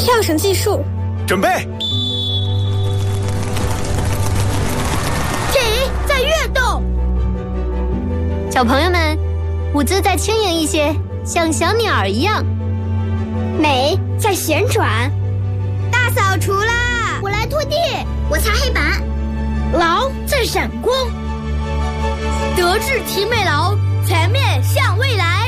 跳绳计数， 准备。 体在跃动。 小朋友们，舞姿再轻盈一些，像小鸟一样。 美在旋转。 大扫除啦！我来拖地，我擦黑板。 劳在闪光。 德智体美劳，全面向未来。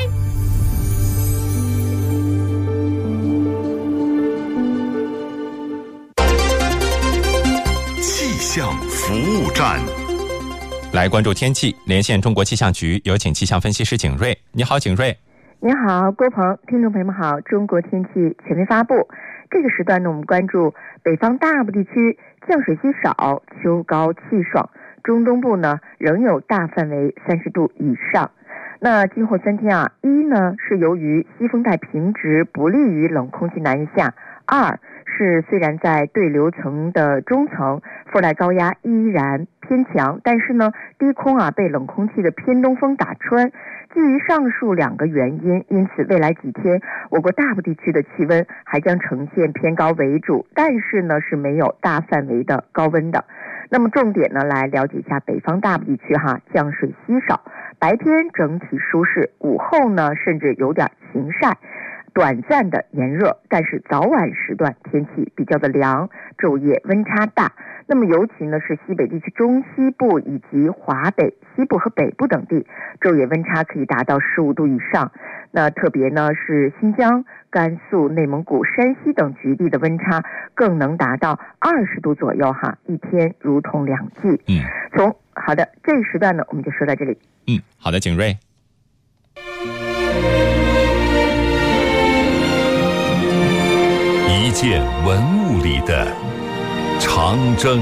气象服务站， 来关注天气，连线中国气象局，有请气象分析师景瑞。你好，景瑞。 您好，郭鹏，听众朋友们好。中国天气全面发布，这个时段呢，我们关注北方大部地区降水稀少，秋高气爽。中东部呢仍有大范围30度以上。那今后3天啊，一呢是由于西风带平直，不利于冷空气南下；二是虽然在对流层的中层附带高压依然偏强，但是呢低空啊被冷空气的偏东风打穿。基于上述2个原因，因此未来几天我国大部地区的气温还将呈现偏高为主，但是呢是没有大范围的高温的。那么重点呢来了解一下北方大部地区降水稀少，白天整体舒适，午后呢甚至有点晴晒，短暂的炎热，但是早晚时段天气比较的凉，昼夜温差大。那么尤其呢是西北地区中西部以及华北、西部和北部等地，昼夜温差可以达到15度以上。那特别呢是新疆、甘肃、内蒙古、山西等局地的温差更能达到20度左右一天如同2季。好的，这一时段呢我们就说到这里。 好的，景瑞。 一件文物里的长征。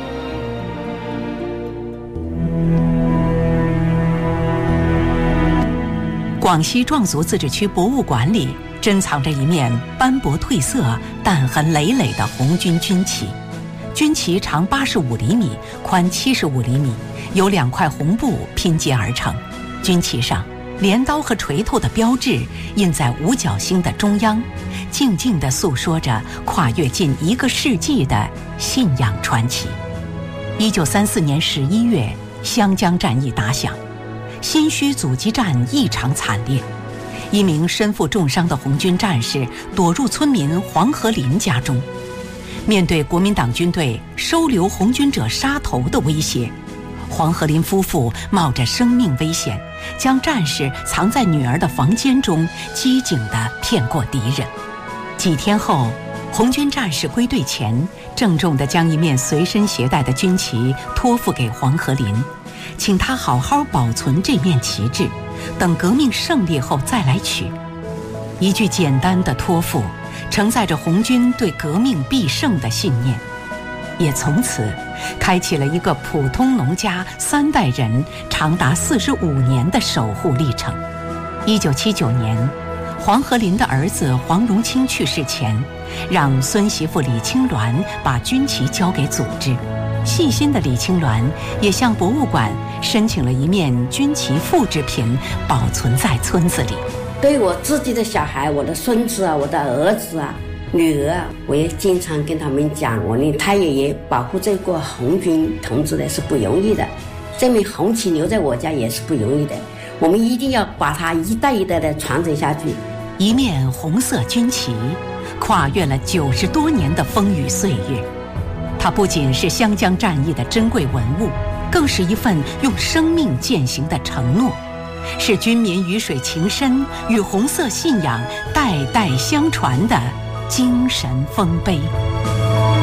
广西壮族自治区博物馆里珍藏着一面斑驳褪色、弹痕累累的红军军旗。军旗长85厘米，宽75厘米，由2块红布拼接而成。军旗上镰刀和锤头的标志印在五角星的中央，静静地诉说着跨越近1个世纪的信仰传奇。1934年11月，湘江战役打响，新圩阻击战异常惨烈，一名身负重伤的红军战士躲入村民黄河林家中。面对国民党军队收留红军者杀头的威胁，黄河林夫妇冒着生命危险，将战士藏在女儿的房间中，机警地骗过敌人。几天后，红军战士归队前，郑重地将一面随身携带的军旗托付给黄河林，请他好好保存这面旗帜，等革命胜利后再来取。一句简单的托付，承载着红军对革命必胜的信念，也从此开启了一个普通农家3代人长达45年的守护历程。1979年，黄河林的儿子黄荣清去世前，让孙媳妇李青鸾把军旗交给组织。细心的李青鸾也向博物馆申请了一面军旗复制品，保存在村子里。 对我自己的小孩，我的孙子啊，我的儿子啊，女儿啊，我也经常跟他们讲，我的太爷爷保护这个红军同志的是不容易的，这面红旗留在我家也是不容易的，我们一定要把它一代一代的传承下去。 一面红色军旗，跨越了90多年的风雨岁月。它不仅是湘江战役的珍贵文物，更是一份用生命践行的承诺，是军民鱼水情深与红色信仰代代相传的精神丰碑。